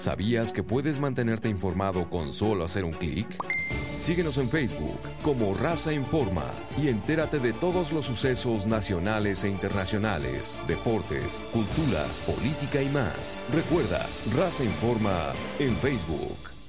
¿Sabías que puedes mantenerte informado con solo hacer un clic? Síguenos en Facebook como Raza Informa y entérate de todos los sucesos nacionales e internacionales, deportes, cultura, política y más. Recuerda, Raza Informa en Facebook.